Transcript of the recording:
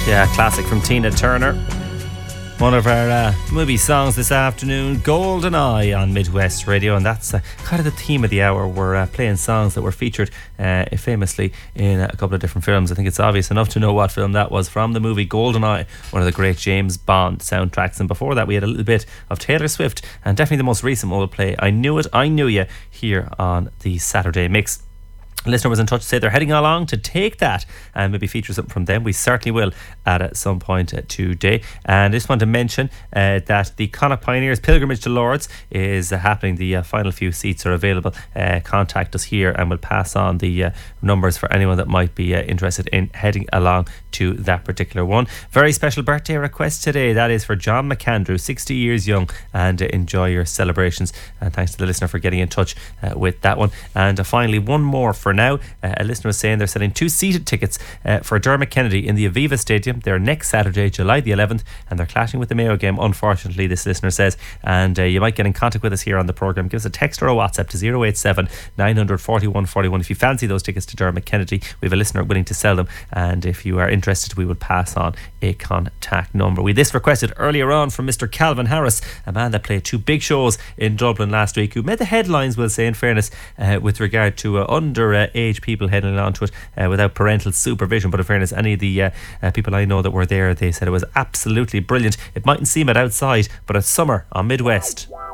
Yeah, classic from Tina Turner. One of our movie songs this afternoon, GoldenEye on Midwest Radio, and that's kind of the theme of the hour. We're playing songs that were featured famously in a couple of different films. I think it's obvious enough to know what film that was from, the movie GoldenEye, one of the great James Bond soundtracks. And before that we had a little bit of Taylor Swift, and definitely the most recent one we'll play, I Knew It, I Knew You, here on the Saturday Mix. A listener was in touch to say they're heading along to Take That and maybe feature something from them. We certainly will at some point today. And I just want to mention that the Connacht Pioneers Pilgrimage to Lourdes is happening. The final few seats are available. Contact us here and we'll pass on the numbers for anyone that might be interested in heading along to that particular one. Very special birthday request today. That is for John McAndrew, 60 years young, and enjoy your celebrations. And thanks to the listener for getting in touch with that one. And finally, one more for now. A listener was saying they're selling 2 seated tickets for Dermot Kennedy in the Aviva Stadium. They're next Saturday, July the 11th, and they're clashing with the Mayo game, unfortunately, this listener says. And you might get in contact with us here on the programme. Give us a text or a WhatsApp to 087 900 41 41 if you fancy those tickets to Dermot Kennedy. We have a listener willing to sell them, and if you are interested, we will pass on a contact number. We had this requested earlier on from Mr. Calvin Harris, a man that played 2 big shows in Dublin last week, who made the headlines, we'll say, in fairness, with regard to underage people heading on to it without parental supervision. But in fairness, any of the people I know that were there, they said it was absolutely brilliant. It mightn't seem it outside, but it's summer on Midwest.